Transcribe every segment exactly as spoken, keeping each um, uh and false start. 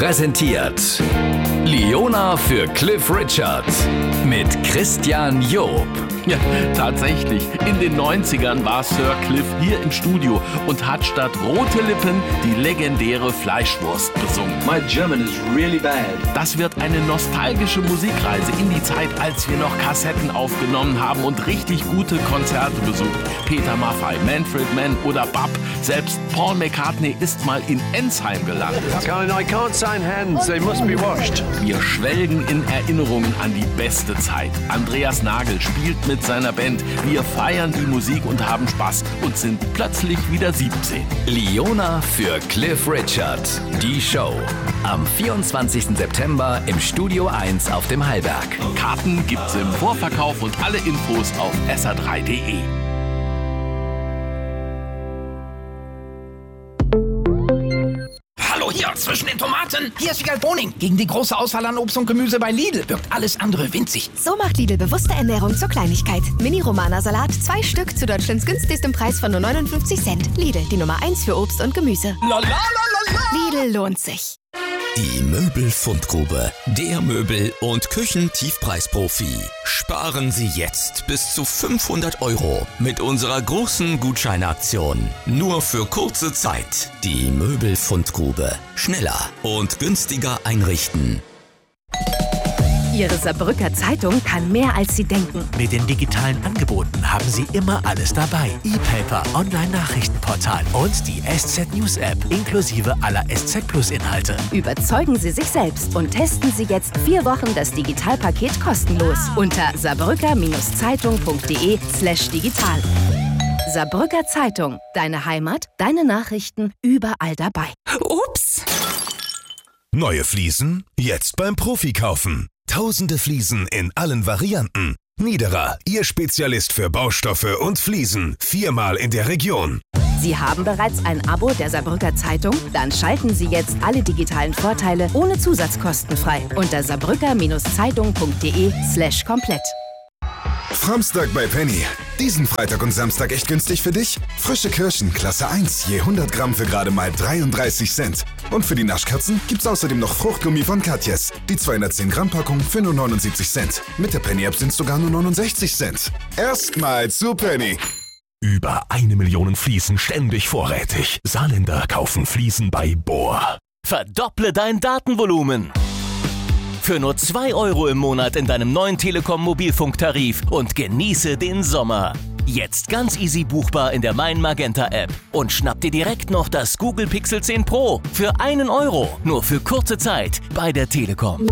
präsentiert Liona für Cliff Richard mit Christian Job. Ja, tatsächlich. In den neunzigern war Sir Cliff hier im Studio und hat statt rote Lippen die legendäre Fleischwurst besungen. My German is really bad. Das wird eine nostalgische Musikreise in die Zeit, als wir noch Kassetten aufgenommen haben und richtig gute Konzerte besucht. Peter Maffay, Manfred Mann oder Bab. Selbst Paul McCartney ist mal in Ensheim gelandet. I can't sign hands, they must be washed. Wir schwelgen in Erinnerungen an die beste Zeit. Andreas Nagel spielt mit seiner Band. Wir feiern die Musik und haben Spaß und sind plötzlich wieder siebzehn. Liona für Cliff Richard. Die Show. Am vierundzwanzigsten September im Studio eins auf dem Hallberg. Karten gibt's im Vorverkauf und alle Infos auf S R drei punkt de. Hallo hier, zwischen den Tomaten. Hier ist Wiegald Boning. Gegen die große Auswahl an Obst und Gemüse bei Lidl wirkt alles andere winzig. So macht Lidl bewusste Ernährung zur Kleinigkeit. Mini-Romana-Salat, zwei Stück zu Deutschlands günstigstem Preis von nur neunundfünfzig Cent. Lidl, die Nummer eins für Obst und Gemüse. La, la, la, la, la. Lidl lohnt sich. Die Möbelfundgrube, der Möbel- und Küchentiefpreisprofi. Sparen Sie jetzt bis zu fünfhundert Euro mit unserer großen Gutscheinaktion. Nur für kurze Zeit. Die Möbelfundgrube. Schneller und günstiger einrichten. Ihre Saarbrücker Zeitung kann mehr, als Sie denken. Mit den digitalen Angeboten haben Sie immer alles dabei. E-Paper, Online-Nachrichtenportal und die S Z News App inklusive aller S Z Plus Inhalte. Überzeugen Sie sich selbst und testen Sie jetzt vier Wochen das Digitalpaket kostenlos unter saarbrücker-zeitung.de slash digital. Saarbrücker Zeitung. Deine Heimat, deine Nachrichten, überall dabei. Ups! Neue Fliesen? Jetzt beim Profi kaufen. Tausende Fliesen in allen Varianten. Niederer, Ihr Spezialist für Baustoffe und Fliesen. Viermal in der Region. Sie haben bereits ein Abo der Saarbrücker Zeitung? Dann schalten Sie jetzt alle digitalen Vorteile ohne Zusatzkosten frei unter saarbrücker-zeitung.de slash komplett. Framstag bei Penny. Diesen Freitag und Samstag echt günstig für dich? Frische Kirschen, Klasse eins, je hundert Gramm für gerade mal dreiunddreißig Cent. Und für die Naschkatzen gibt's außerdem noch Fruchtgummi von Katjes. Die zweihundertzehn Gramm Packung für nur neunundsiebzig Cent. Mit der Penny-App sind's sogar nur neunundsechzig Cent. Erstmal zu Penny. Über eine Million Fliesen ständig vorrätig. Saarländer kaufen Fliesen bei Bohr. Verdopple dein Datenvolumen. Für nur zwei Euro im Monat in deinem neuen Telekom-Mobilfunktarif und genieße den Sommer. Jetzt ganz easy buchbar in der Mein Magenta App. Und schnapp dir direkt noch das Google Pixel zehn Pro für einen Euro. Nur für kurze Zeit bei der Telekom.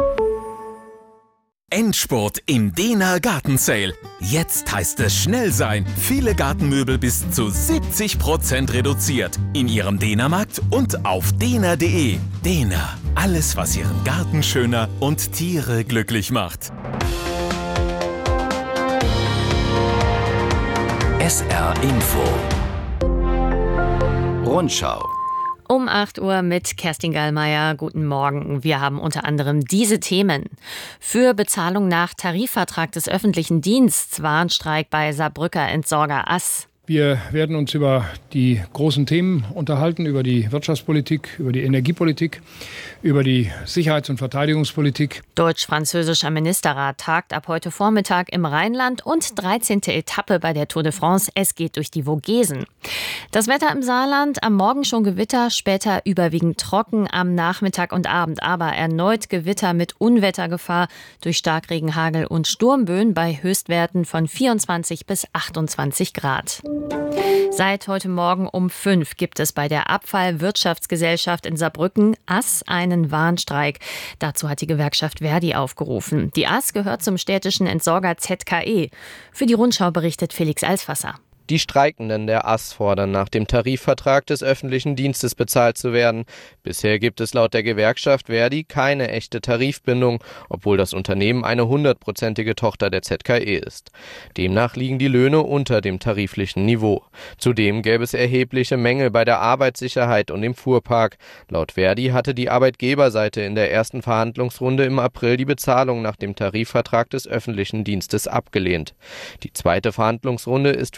Endspurt im Dehner Gartensale. Jetzt heißt es schnell sein. Viele Gartenmöbel bis zu siebzig Prozent reduziert. In Ihrem Dehnermarkt und auf dehner punkt de. Dehner. Alles, was Ihren Garten schöner und Tiere glücklich macht. S R Info. Rundschau. Um acht Uhr mit Kerstin Gallmeier. Guten Morgen. Wir haben unter anderem diese Themen. Für Bezahlung nach Tarifvertrag des öffentlichen Dienstes Warnstreik bei Saarbrücker Entsorger Ass. Wir werden uns über die großen Themen unterhalten, über die Wirtschaftspolitik, über die Energiepolitik, über die Sicherheits- und Verteidigungspolitik. Deutsch-französischer Ministerrat tagt ab heute Vormittag im Rheinland und dreizehnte Etappe bei der Tour de France. Es geht durch die Vogesen. Das Wetter im Saarland, am Morgen schon Gewitter, später überwiegend trocken, am Nachmittag und Abend aber erneut Gewitter mit Unwettergefahr durch Starkregen, Hagel und Sturmböen bei Höchstwerten von vierundzwanzig bis achtundzwanzig Grad. Seit heute Morgen um fünf gibt es bei der Abfallwirtschaftsgesellschaft in Saarbrücken Ass einen Warnstreik. Dazu hat die Gewerkschaft Verdi aufgerufen. Die Ass gehört zum städtischen Entsorger Z K E. Für die Rundschau berichtet Felix Alsfasser. Die Streikenden der Ass fordern, nach dem Tarifvertrag des öffentlichen Dienstes bezahlt zu werden. Bisher gibt es laut der Gewerkschaft Verdi keine echte Tarifbindung, obwohl das Unternehmen eine hundertprozentige Tochter der Z K E ist. Demnach liegen die Löhne unter dem tariflichen Niveau. Zudem gäbe es erhebliche Mängel bei der Arbeitssicherheit und im Fuhrpark. Laut Verdi hatte die Arbeitgeberseite in der ersten Verhandlungsrunde im April die Bezahlung nach dem Tarifvertrag des öffentlichen Dienstes abgelehnt. Die zweite Verhandlungsrunde ist für den vierten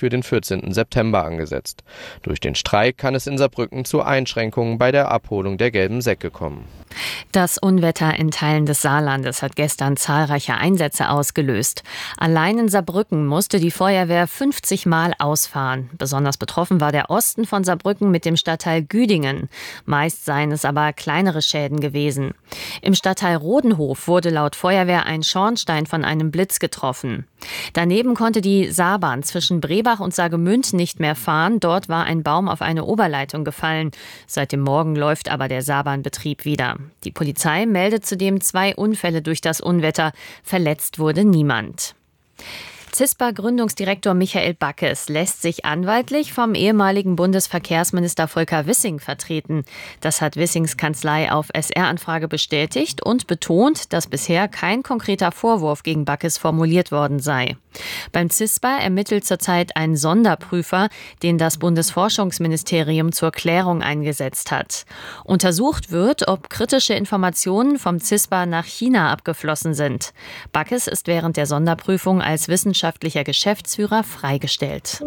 vierzehnten September angesetzt. Durch den Streik kann es in Saarbrücken zu Einschränkungen bei der Abholung der gelben Säcke kommen. Das Unwetter in Teilen des Saarlandes hat gestern zahlreiche Einsätze ausgelöst. Allein in Saarbrücken musste die Feuerwehr fünfzig Mal ausfahren. Besonders betroffen war der Osten von Saarbrücken mit dem Stadtteil Güdingen. Meist seien es aber kleinere Schäden gewesen. Im Stadtteil Rodenhof wurde laut Feuerwehr ein Schornstein von einem Blitz getroffen. Daneben konnte die Saarbahn zwischen Brebach und Saargemünd nicht mehr fahren. Dort war ein Baum auf eine Oberleitung gefallen. Seit dem Morgen läuft aber der Saarbahnbetrieb wieder. Die Polizei meldet zudem zwei Unfälle durch das Unwetter. Verletzt wurde niemand. CISPA-Gründungsdirektor Michael Backes lässt sich anwaltlich vom ehemaligen Bundesverkehrsminister Volker Wissing vertreten. Das hat Wissings Kanzlei auf S R-Anfrage bestätigt und betont, dass bisher kein konkreter Vorwurf gegen Backes formuliert worden sei. Beim CISPA ermittelt zurzeit ein Sonderprüfer, den das Bundesforschungsministerium zur Klärung eingesetzt hat. Untersucht wird, ob kritische Informationen vom CISPA nach China abgeflossen sind. Backes ist während der Sonderprüfung als wissenschaftlicher Geschäftsführer freigestellt.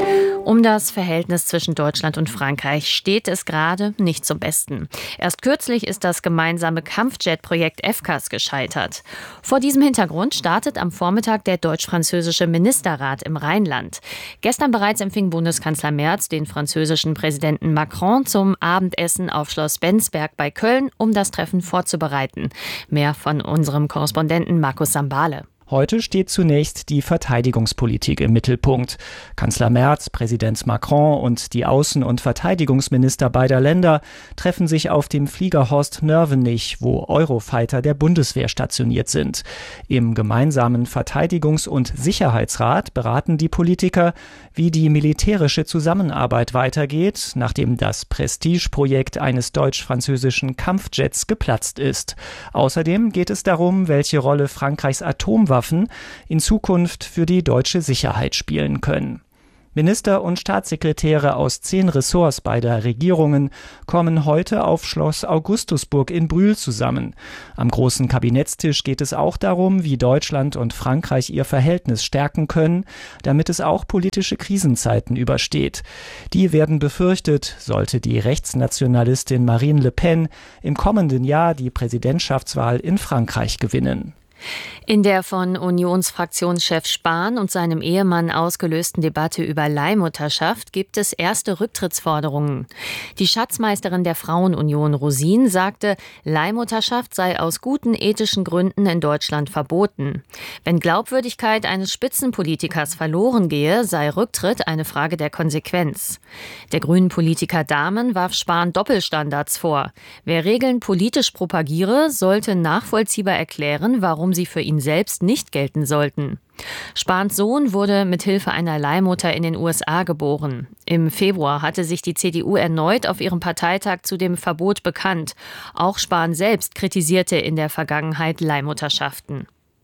Um das Verhältnis zwischen Deutschland und Frankreich steht es gerade nicht zum Besten. Erst kürzlich ist das gemeinsame Kampfjet-Projekt F C A S gescheitert. Vor diesem Hintergrund startet am Vormittag der deutsch-französische Ministerrat im Rheinland. Gestern bereits empfing Bundeskanzler Merz den französischen Präsidenten Macron zum Abendessen auf Schloss Bensberg bei Köln, um das Treffen vorzubereiten. Mehr von unserem Korrespondenten Markus Sambale. Heute steht zunächst die Verteidigungspolitik im Mittelpunkt. Kanzler Merz, Präsident Macron und die Außen- und Verteidigungsminister beider Länder treffen sich auf dem Flieger Horst Nörvenich, wo Eurofighter der Bundeswehr stationiert sind. Im gemeinsamen Verteidigungs- und Sicherheitsrat beraten die Politiker, wie die militärische Zusammenarbeit weitergeht, nachdem das Prestigeprojekt eines deutsch-französischen Kampfjets geplatzt ist. Außerdem geht es darum, welche Rolle Frankreichs Atomwaffen in Zukunft für die deutsche Sicherheit spielen können. Minister und Staatssekretäre aus zehn Ressorts beider Regierungen kommen heute auf Schloss Augustusburg in Brühl zusammen. Am großen Kabinettstisch geht es auch darum, wie Deutschland und Frankreich ihr Verhältnis stärken können, damit es auch politische Krisenzeiten übersteht. Die werden befürchtet, sollte die Rechtsnationalistin Marine Le Pen im kommenden Jahr die Präsidentschaftswahl in Frankreich gewinnen. In der von Unionsfraktionschef Spahn und seinem Ehemann ausgelösten Debatte über Leihmutterschaft gibt es erste Rücktrittsforderungen. Die Schatzmeisterin der Frauenunion Rosin sagte, Leihmutterschaft sei aus guten ethischen Gründen in Deutschland verboten. Wenn Glaubwürdigkeit eines Spitzenpolitikers verloren gehe, sei Rücktritt eine Frage der Konsequenz. Der grünen Politiker Dahmen warf Spahn Doppelstandards vor. Wer Regeln politisch propagiere, sollte nachvollziehbar erklären, warum sie für ihn selbst nicht gelten sollten. Spahns Sohn wurde mit Hilfe einer Leihmutter in den U S A geboren. Im Februar hatte sich die C D U erneut auf ihrem Parteitag zu dem Verbot bekannt. Auch Spahn selbst kritisierte in der Vergangenheit Leihmutterschaften.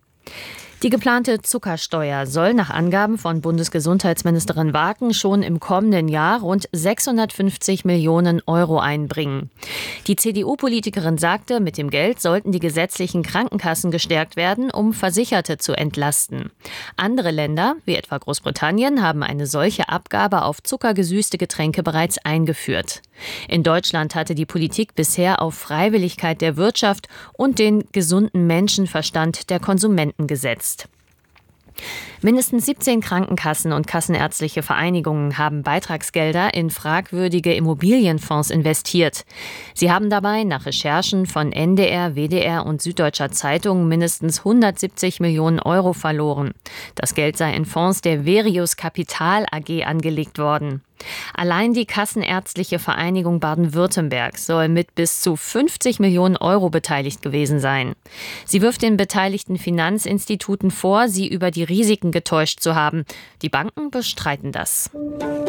Die geplante Zuckersteuer soll nach Angaben von Bundesgesundheitsministerin Waken schon im kommenden Jahr rund sechshundertfünfzig Millionen Euro einbringen. Die C D U-Politikerin sagte, mit dem Geld sollten die gesetzlichen Krankenkassen gestärkt werden, um Versicherte zu entlasten. Andere Länder, wie etwa Großbritannien, haben eine solche Abgabe auf zuckergesüßte Getränke bereits eingeführt. In Deutschland hatte die Politik bisher auf Freiwilligkeit der Wirtschaft und den gesunden Menschenverstand der Konsumenten gesetzt. Mindestens siebzehn Krankenkassen und kassenärztliche Vereinigungen haben Beitragsgelder in fragwürdige Immobilienfonds investiert. Sie haben dabei nach Recherchen von N D R, W D R und Süddeutscher Zeitung mindestens hundertsiebzig Millionen Euro verloren. Das Geld sei in Fonds der Verius Kapital A G angelegt worden. Allein die Kassenärztliche Vereinigung Baden-Württemberg soll mit bis zu fünfzig Millionen Euro beteiligt gewesen sein. Sie wirft den beteiligten Finanzinstituten vor, sie über die Risiken getäuscht zu haben. Die Banken bestreiten das.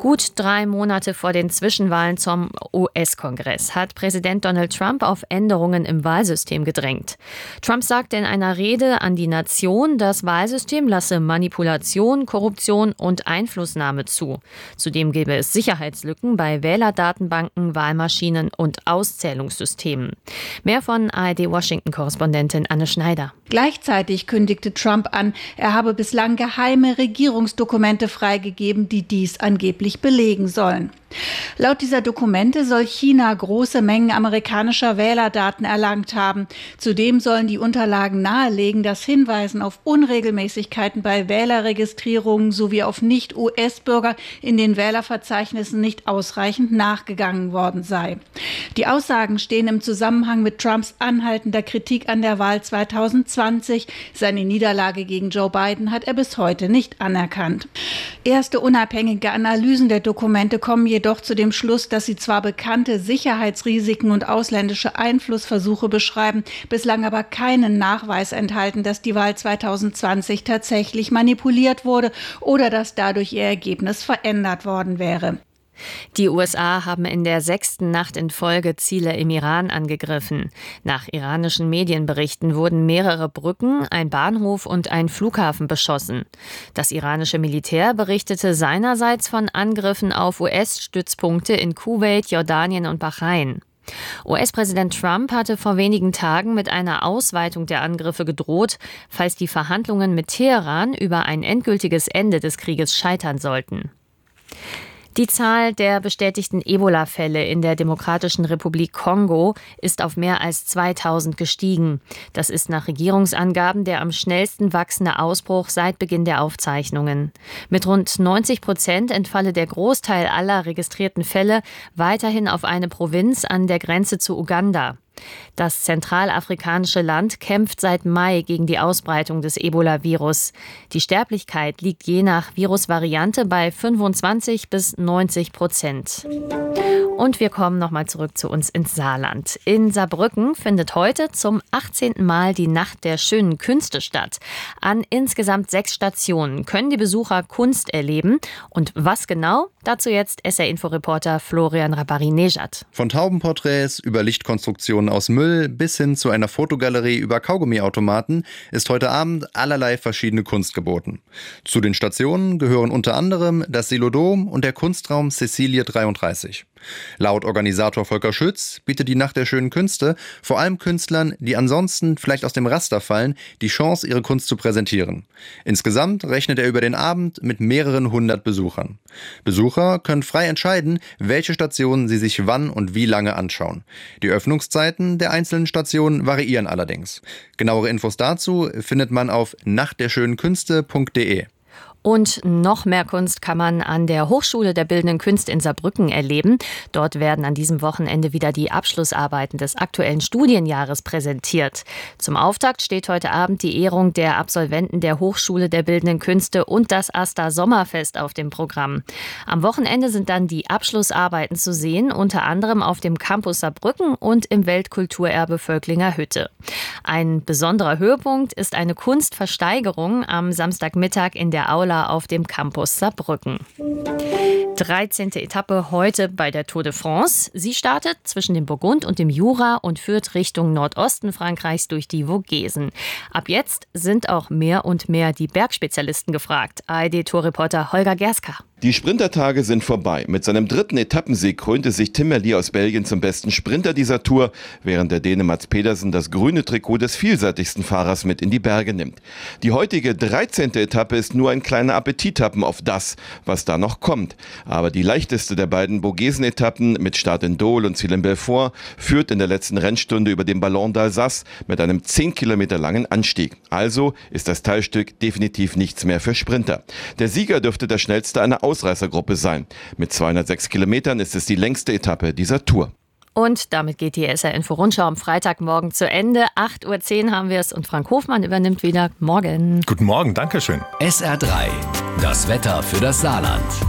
Gut drei Monate vor den Zwischenwahlen zum U S-Kongress hat Präsident Donald Trump auf Änderungen im Wahlsystem gedrängt. Trump sagte in einer Rede an die Nation, das Wahlsystem lasse Manipulation, Korruption und Einflussnahme zu. Zudem gäbe es Sicherheitslücken bei Wählerdatenbanken, Wahlmaschinen und Auszählungssystemen. Mehr von A R D-Washington-Korrespondentin Anne Schneider. Gleichzeitig kündigte Trump an, er habe bislang geheime Regierungsdokumente freigegeben, die dies angeblich belegen sollen. Laut dieser Dokumente soll China große Mengen amerikanischer Wählerdaten erlangt haben. Zudem sollen die Unterlagen nahelegen, dass Hinweisen auf Unregelmäßigkeiten bei Wählerregistrierungen sowie auf Nicht-U S-Bürger in den Wählerverzeichnissen nicht ausreichend nachgegangen worden sei. Die Aussagen stehen im Zusammenhang mit Trumps anhaltender Kritik an der Wahl zweitausendzwanzig. Seine Niederlage gegen Joe Biden hat er bis heute nicht anerkannt. Erste unabhängige Analysen der Dokumente kommen jedoch Jedoch zu dem Schluss, dass sie zwar bekannte Sicherheitsrisiken und ausländische Einflussversuche beschreiben, bislang aber keinen Nachweis enthalten, dass die Wahl zweitausendzwanzig tatsächlich manipuliert wurde oder dass dadurch ihr Ergebnis verändert worden wäre. Die U S A haben in der sechsten Nacht in Folge Ziele im Iran angegriffen. Nach iranischen Medienberichten wurden mehrere Brücken, ein Bahnhof und ein Flughafen beschossen. Das iranische Militär berichtete seinerseits von Angriffen auf U S-Stützpunkte in Kuwait, Jordanien und Bahrain. U S-Präsident Trump hatte vor wenigen Tagen mit einer Ausweitung der Angriffe gedroht, falls die Verhandlungen mit Teheran über ein endgültiges Ende des Krieges scheitern sollten. Die Zahl der bestätigten Ebola-Fälle in der Demokratischen Republik Kongo ist auf mehr als zweitausend gestiegen. Das ist nach Regierungsangaben der am schnellsten wachsende Ausbruch seit Beginn der Aufzeichnungen. Mit rund neunzig Prozent entfalle der Großteil aller registrierten Fälle weiterhin auf eine Provinz an der Grenze zu Uganda. Das zentralafrikanische Land kämpft seit Mai gegen die Ausbreitung des Ebola-Virus. Die Sterblichkeit liegt je nach Virusvariante bei fünfundzwanzig bis neunzig Prozent. Und wir kommen nochmal zurück zu uns ins Saarland. In Saarbrücken findet heute zum achtzehnten Mal die Nacht der schönen Künste statt. An insgesamt sechs Stationen können die Besucher Kunst erleben. Und was genau? Dazu jetzt S R-Info-Reporter Florian Rabari-Nejad. Von Taubenporträts über Lichtkonstruktionen aus Müll bis hin zu einer Fotogalerie über Kaugummiautomaten ist heute Abend allerlei verschiedene Kunst geboten. Zu den Stationen gehören unter anderem das Silodom und der Kunstraum Cäcilie dreiunddreißig. Laut Organisator Volker Schütz bietet die Nacht der schönen Künste vor allem Künstlern, die ansonsten vielleicht aus dem Raster fallen, die Chance, ihre Kunst zu präsentieren. Insgesamt rechnet er über den Abend mit mehreren hundert Besuchern. Besucher können frei entscheiden, welche Stationen sie sich wann und wie lange anschauen. Die Öffnungszeiten der einzelnen Stationen variieren allerdings. Genauere Infos dazu findet man auf nacht der schönen künste punkt de. Und noch mehr Kunst kann man an der Hochschule der Bildenden Künste in Saarbrücken erleben. Dort werden an diesem Wochenende wieder die Abschlussarbeiten des aktuellen Studienjahres präsentiert. Zum Auftakt steht heute Abend die Ehrung der Absolventen der Hochschule der Bildenden Künste und das AStA Sommerfest auf dem Programm. Am Wochenende sind dann die Abschlussarbeiten zu sehen, unter anderem auf dem Campus Saarbrücken und im Weltkulturerbe Völklinger Hütte. Ein besonderer Höhepunkt ist eine Kunstversteigerung am Samstagmittag in der Aula auf dem Campus Saarbrücken. dreizehnte Etappe heute bei der Tour de France. Sie startet zwischen dem Burgund und dem Jura und führt Richtung Nordosten Frankreichs durch die Vogesen. Ab jetzt sind auch mehr und mehr die Bergspezialisten gefragt. A R D-Tourreporter Holger Gerska. Die Sprintertage sind vorbei. Mit seinem dritten Etappensieg krönte sich Tim Merlier aus Belgien zum besten Sprinter dieser Tour, während der Däne Mads Pedersen das grüne Trikot des vielseitigsten Fahrers mit in die Berge nimmt. Die heutige dreizehnte Etappe ist nur ein kleiner Appetithappen auf das, was da noch kommt. Aber die leichteste der beiden Vogesen-Etappen mit Start in Dole und Ziel in Belfort führt in der letzten Rennstunde über den Ballon d'Alsace mit einem zehn Kilometer langen Anstieg. Also ist das Teilstück definitiv nichts mehr für Sprinter. Der Sieger dürfte der schnellste einer Ausreißergruppe sein. Mit zweihundertsechs Kilometern ist es die längste Etappe dieser Tour. Und damit geht die S R-Info-Rundschau am Freitagmorgen zu Ende. acht Uhr zehn haben wir es und Frank Hofmann übernimmt wieder. Morgen. Guten Morgen, danke schön. S R drei, das Wetter für das Saarland.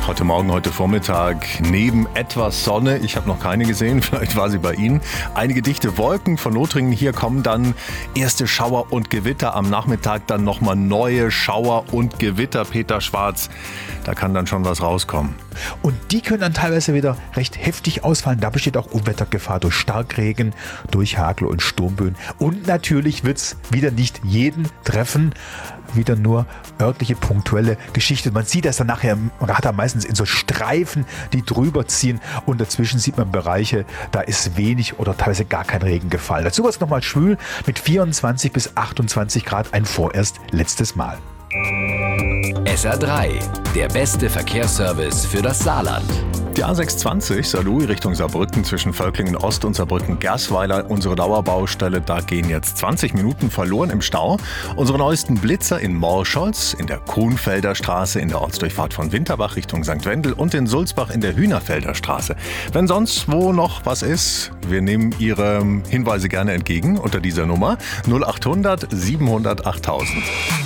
Heute Morgen, heute Vormittag neben etwas Sonne, ich habe noch keine gesehen, vielleicht war sie bei Ihnen, einige dichte Wolken von Lothringen. Hier kommen dann erste Schauer und Gewitter, am Nachmittag dann nochmal neue Schauer und Gewitter. Peter Schwarz, da kann dann schon was rauskommen. Und die können dann teilweise wieder recht heftig ausfallen. Da besteht auch Unwettergefahr durch Starkregen, durch Hagel und Sturmböen. Und natürlich wird es wieder nicht jeden treffen, wieder nur örtliche, punktuelle Geschichte. Man sieht das dann nachher, man hat da meistens in so Streifen, die drüber ziehen und dazwischen sieht man Bereiche, da ist wenig oder teilweise gar kein Regen gefallen. Dazu war es nochmal schwül mit vierundzwanzig bis achtundzwanzig Grad, ein vorerst letztes Mal. S R drei, der beste Verkehrsservice für das Saarland. Die A sechshundertzwanzig Saarlouis Richtung Saarbrücken zwischen Völklingen Ost und Saarbrücken-Gersweiler, unsere Dauerbaustelle, da gehen jetzt zwanzig Minuten verloren im Stau. Unsere neuesten Blitzer in Morscholz, in der Kuhnfelder Straße, in der Ortsdurchfahrt von Winterbach Richtung Sankt Wendel und in Sulzbach in der Hühnerfelder Straße. Wenn sonst wo noch was ist, wir nehmen Ihre Hinweise gerne entgegen unter dieser Nummer null achthundert siebenhundert achttausend.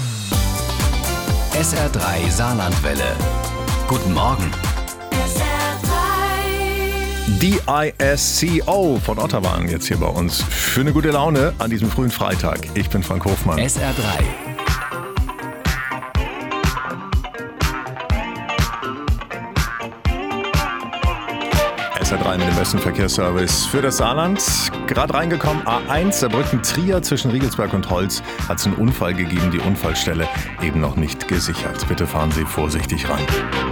S R drei Saarlandwelle. Guten Morgen. D I S C O von Ottawa jetzt hier bei uns für eine gute Laune an diesem frühen Freitag. Ich bin Frank Hofmann. S R drei. S R drei mit dem besten Verkehrsservice für das Saarland. Gerade reingekommen, A eins, Saarbrücken-Trier zwischen Riegelsberg und Holz hat es einen Unfall gegeben. Die Unfallstelle eben noch nicht gesichert. Bitte fahren Sie vorsichtig ran.